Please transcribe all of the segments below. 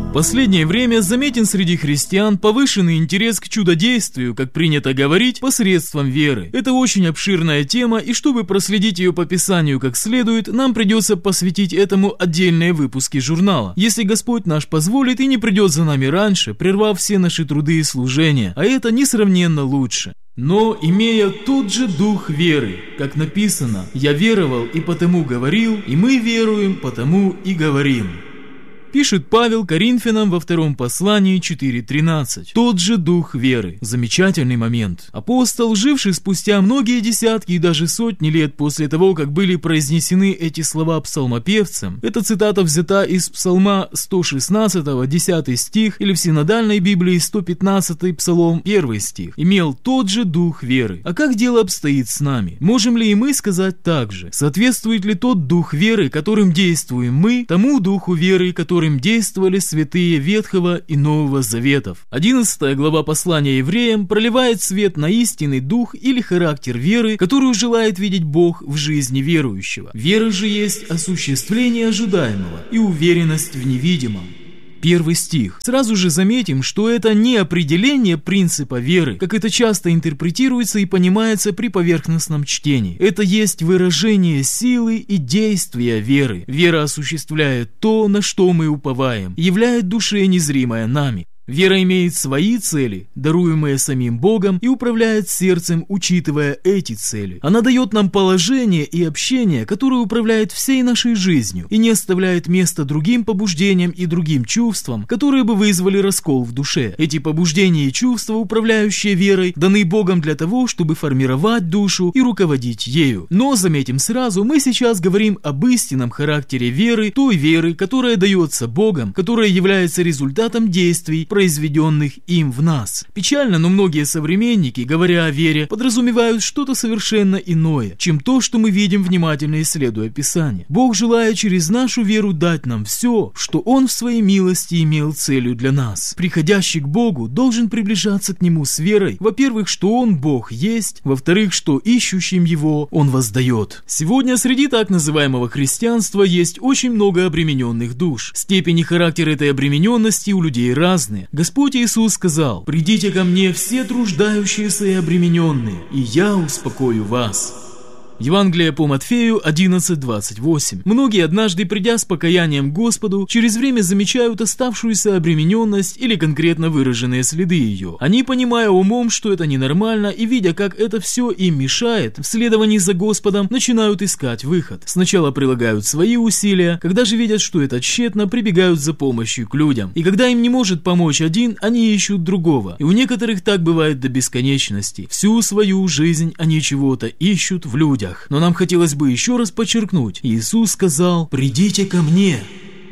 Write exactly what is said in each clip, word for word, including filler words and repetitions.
В последнее время заметен среди христиан повышенный интерес к чудодействию, как принято говорить, посредством веры. Это очень обширная тема, и чтобы проследить ее по Писанию как следует, нам придется посвятить этому отдельные выпуски журнала. Если Господь наш позволит и не придет за нами раньше, прервав все наши труды и служения, а это несравненно лучше. Но, имея тот же дух веры, как написано, «Я веровал и потому говорил, и мы веруем, потому и говорим». Пишет Павел Коринфянам во втором послании четыре тринадцать. Тот же дух веры. Замечательный момент. Апостол, живший спустя многие десятки и даже сотни лет после того, как были произнесены эти слова псалмопевцем, эта цитата взята из Псалма сто шестнадцать, десятый стих, или в синодальной Библии сто пятнадцатый Псалом, первый стих, имел тот же дух веры. А как дело обстоит с нами? Можем ли и мы сказать так же? Соответствует ли тот дух веры, которым действуем мы, тому духу веры, который которым действовали святые Ветхого и Нового Заветов? одиннадцатая глава послания евреям проливает свет на истинный дух или характер веры, которую желает видеть Бог в жизни верующего. Вера же есть осуществление ожидаемого и уверенность в невидимом. Первый стих. Сразу же заметим, что это не определение принципа веры, как это часто интерпретируется и понимается при поверхностном чтении. Это есть выражение силы и действия веры. Вера осуществляет то, на что мы уповаем, являет душе незримое нами. Вера имеет свои цели, даруемые самим Богом, и управляет сердцем, учитывая эти цели. Она дает нам положение и общение, которое управляет всей нашей жизнью и не оставляет места другим побуждениям и другим чувствам, которые бы вызвали раскол в душе. Эти побуждения и чувства, управляющие верой, даны Богом для того, чтобы формировать душу и руководить ею. Но, заметим сразу, мы сейчас говорим об истинном характере веры, той веры, которая дается Богом, которая является результатом действий, произведенных им в нас. Печально, но многие современники, говоря о вере, подразумевают что-то совершенно иное, чем то, что мы видим, внимательно исследуя Писание. Бог желает через нашу веру дать нам все, что Он в своей милости имел целью для нас. Приходящий к Богу должен приближаться к Нему с верой, во-первых, что Он Бог есть, во-вторых, что ищущим Его Он воздает. Сегодня среди так называемого христианства есть очень много обремененных душ. Степень и характер этой обремененности у людей разные. Господь Иисус сказал: «Придите ко мне все труждающиеся и обремененные, и я успокою вас». Евангелие по Матфею одиннадцать двадцать восемь. Многие, однажды придя с покаянием к Господу, через время замечают оставшуюся обремененность или конкретно выраженные следы ее. Они, понимая умом, что это ненормально, и видя, как это все им мешает, в следовании за Господом начинают искать выход. Сначала прилагают свои усилия, когда же видят, что это тщетно, прибегают за помощью к людям. И когда им не может помочь один, они ищут другого. И у некоторых так бывает до бесконечности. Всю свою жизнь они чего-то ищут в людях. Но нам хотелось бы еще раз подчеркнуть: Иисус сказал: «Придите ко мне».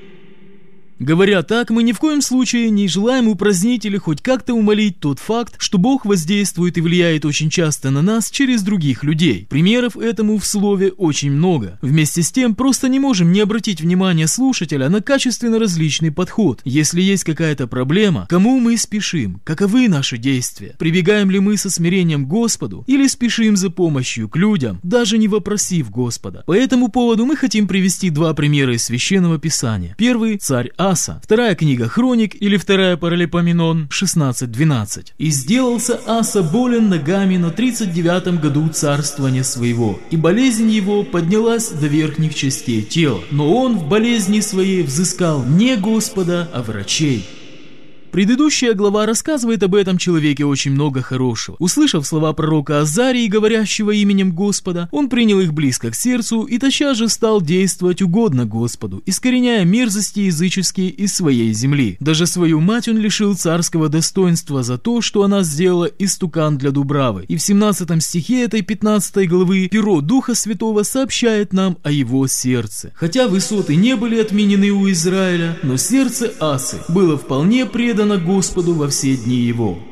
Говоря так, мы ни в коем случае не желаем упразднить или хоть как-то умалить тот факт, что Бог воздействует и влияет очень часто на нас через других людей. Примеров этому в слове очень много. Вместе с тем, просто не можем не обратить внимание слушателя на качественно различный подход. Если есть какая-то проблема, кому мы спешим? Каковы наши действия? Прибегаем ли мы со смирением к Господу или спешим за помощью к людям, даже не вопросив Господа? По этому поводу мы хотим привести два примера из Священного Писания. Первый – царь Аса. Вторая книга Хроник или вторая Паралипоменон шестнадцать двенадцать. «И сделался Аса болен ногами на тридцать девятом году царствования своего, и болезнь его поднялась до верхних частей тела. Но он в болезни своей взыскал не Господа, а врачей». Предыдущая глава рассказывает об этом человеке очень много хорошего. Услышав слова пророка Азарии, говорящего именем Господа, он принял их близко к сердцу и тотчас же стал действовать угодно Господу, искореняя мерзости языческие из своей земли. Даже свою мать он лишил царского достоинства за то, что она сделала истукан для дубравы. И в семнадцатом стихе этой пятнадцатой главы перо Духа Святого сообщает нам о его сердце. Хотя высоты не были отменены у Израиля, но сердце Асы было вполне предано Господу во все дни его.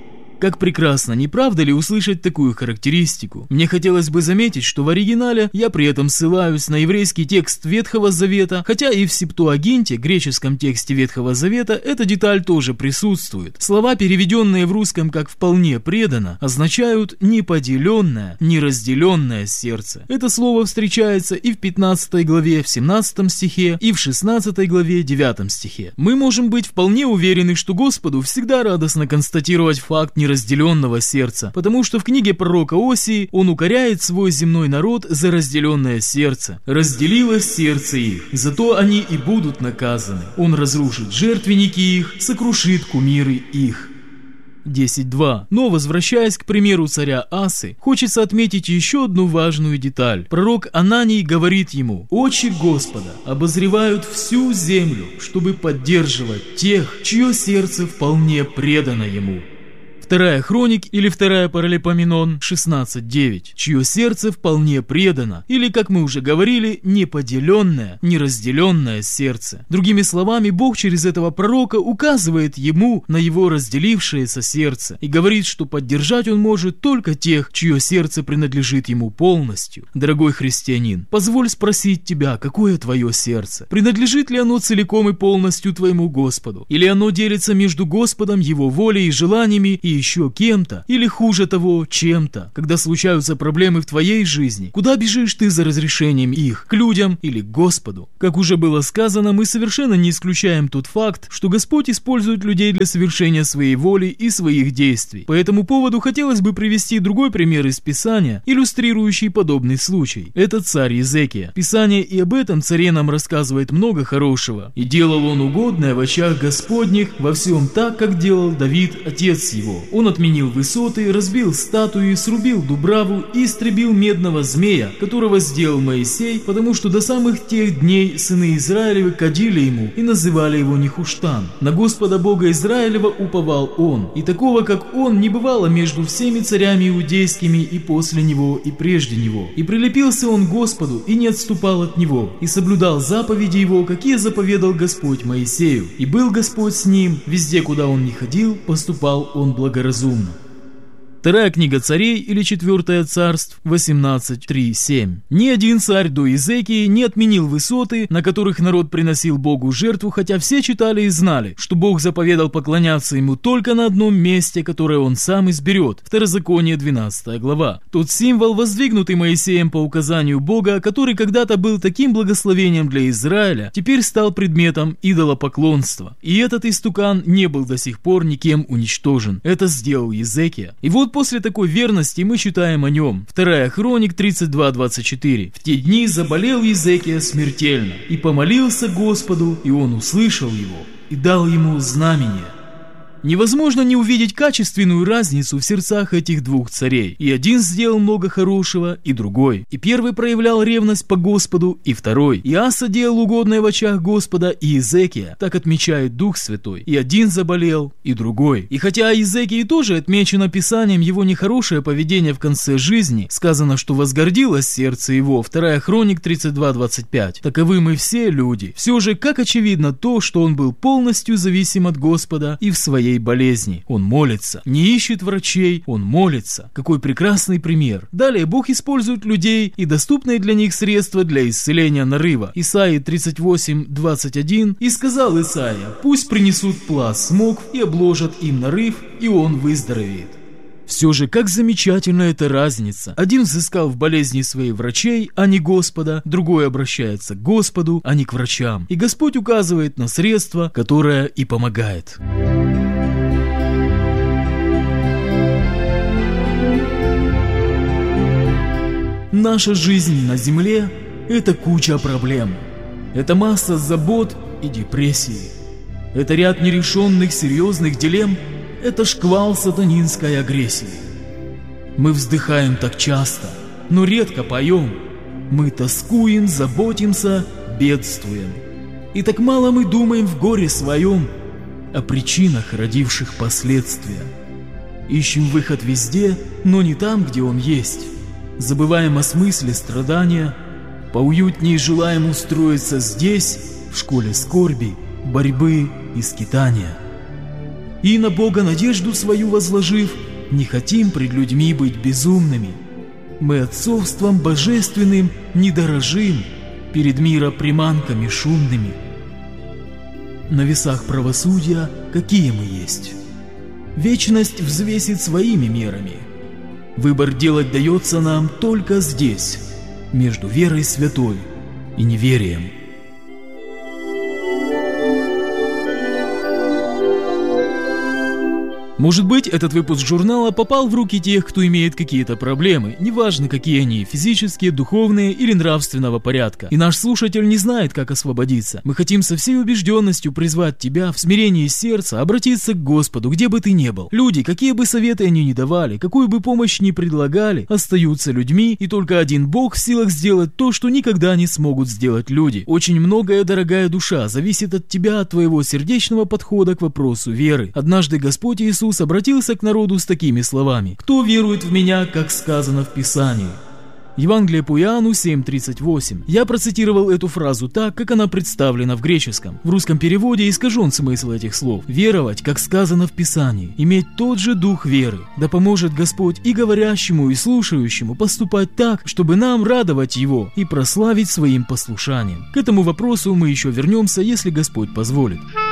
Как прекрасно, не правда ли, услышать такую характеристику? Мне хотелось бы заметить, что в оригинале я при этом ссылаюсь на еврейский текст Ветхого Завета, хотя и в Септуагинте, греческом тексте Ветхого Завета, эта деталь тоже присутствует. Слова, переведенные в русском как «вполне предано», означают «неподеленное, неразделенное сердце». Это слово встречается и в пятнадцатой главе, в семнадцатом стихе, и в шестнадцатой главе, девятом стихе. Мы можем быть вполне уверены, что Господу всегда радостно констатировать факт неразделенного сердца, потому что в книге пророка Осии он укоряет свой земной народ за разделенное сердце. «Разделилось сердце их, зато они и будут наказаны. Он разрушит жертвенники их, сокрушит кумиры их». десять два. Но, возвращаясь к примеру царя Асы, хочется отметить еще одну важную деталь. Пророк Ананий говорит ему: «Очи Господа обозревают всю землю, чтобы поддерживать тех, чье сердце вполне предано ему». Вторая Хроник или Вторая Паралипоменон шестнадцать девять, чье сердце вполне предано, или, как мы уже говорили, неподеленное, неразделенное сердце. Другими словами, Бог через этого пророка указывает ему на его разделившееся сердце и говорит, что поддержать он может только тех, чье сердце принадлежит ему полностью. Дорогой христианин, позволь спросить тебя, какое твое сердце? Принадлежит ли оно целиком и полностью твоему Господу? Или оно делится между Господом, его волей и желаниями и еще кем-то, или хуже того, чем-то? Когда случаются проблемы в твоей жизни, куда бежишь ты за разрешением их? К людям или к Господу? Как уже было сказано, мы совершенно не исключаем тот факт, что Господь использует людей для совершения своей воли и своих действий. По этому поводу хотелось бы привести другой пример из Писания, иллюстрирующий подобный случай. Это царь Иезекия. Писание и об этом царе нам рассказывает много хорошего. «И делал он угодное в очах Господних во всем так, как делал Давид, отец его. Он отменил высоты, разбил статуи, срубил дубраву и истребил медного змея, которого сделал Моисей, потому что до самых тех дней сыны Израилевы кадили ему и называли его Нехуштан. На Господа Бога Израилева уповал он, и такого, как он, не бывало между всеми царями иудейскими и после него, и прежде него. И прилепился он к Господу и не отступал от него, и соблюдал заповеди его, какие заповедал Господь Моисею. И был Господь с ним, везде, куда он ни ходил, поступал он благоразумно». Вторая книга Царей или Четвертое Царств восемнадцать три семь. Ни один царь до Иезекии не отменил высоты, на которых народ приносил Богу жертву, хотя все читали и знали, что Бог заповедал поклоняться ему только на одном месте, которое он сам изберет. Второзаконие двенадцатая глава. Тот символ, воздвигнутый Моисеем по указанию Бога, который когда-то был таким благословением для Израиля, теперь стал предметом идолопоклонства. И этот истукан не был до сих пор никем уничтожен. Это сделал Иезекия. И вот после такой верности мы читаем о нем. Вторая Хроник тридцать два двадцать четыре. «В те дни заболел Иезекия смертельно, и помолился Господу, и он услышал его, и дал ему знамение». Невозможно не увидеть качественную разницу в сердцах этих двух царей. И один сделал много хорошего, и другой. И первый проявлял ревность по Господу, и второй. И Аса делал угодное в очах Господа, и Иезекия. Так отмечает Дух Святой. И один заболел, и другой. И хотя о Иезекии тоже отмечено Писанием его нехорошее поведение в конце жизни, сказано, что возгордилось сердце его, Вторая Хроник тридцать два двадцать пять. Таковы мы все люди. Все же, как очевидно то, что он был полностью зависим от Господа и в своей болезни. Он молится, не ищет врачей, он молится. Какой прекрасный пример. Далее Бог использует людей и доступные для них средства для исцеления нарыва. Исайя тридцать восемь двадцать один. «И сказал Исайя: пусть принесут пласт смокв и обложат им нарыв, и он выздоровеет». Все же, как замечательна эта разница. Один взыскал в болезни своей врачей, а не Господа, другой обращается к Господу, а не к врачам. И Господь указывает на средство, которое и помогает. Наша жизнь на земле – это куча проблем. Это масса забот и депрессии. Это ряд нерешенных серьезных дилемм. Это шквал сатанинской агрессии. Мы вздыхаем так часто, но редко поем. Мы тоскуем, заботимся, бедствуем. И так мало мы думаем в горе своем о причинах, родивших последствия. Ищем выход везде, но не там, где он есть. Забываем о смысле страдания, поуютнее желаем устроиться здесь, в школе скорби, борьбы и скитания. И на Бога надежду свою возложив, не хотим пред людьми быть безумными. Мы отцовством божественным не дорожим, перед мира приманками шумными. На весах правосудия какие мы есть? Вечность взвесит своими мерами. Выбор делать дается нам только здесь, между верой святой и неверием. Может быть, этот выпуск журнала попал в руки тех, кто имеет какие-то проблемы, неважно какие они, физические, духовные или нравственного порядка. И наш слушатель не знает, как освободиться. Мы хотим со всей убежденностью призвать тебя в смирении сердца обратиться к Господу, где бы ты ни был. Люди, какие бы советы они ни давали, какую бы помощь ни предлагали, остаются людьми, и только один Бог в силах сделать то, что никогда не смогут сделать люди. Очень многое, дорогая душа, зависит от тебя, от твоего сердечного подхода к вопросу веры. Однажды Господь Иисус обратился к народу с такими словами: «Кто верует в Меня, как сказано в Писании?» Евангелие по Иоанну семь тридцать восемь. Я процитировал эту фразу так, как она представлена в греческом. В русском переводе искажен смысл этих слов. Веровать, как сказано в Писании, иметь тот же дух веры. Да поможет Господь и говорящему, и слушающему поступать так, чтобы нам радовать Его и прославить своим послушанием. К этому вопросу мы еще вернемся, если Господь позволит.